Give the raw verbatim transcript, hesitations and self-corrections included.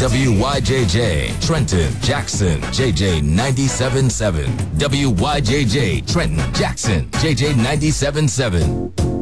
W Y J J, Trenton, Jackson, J J ninety-seven point seven. W Y J J, Trenton, Jackson, J J ninety-seven point seven.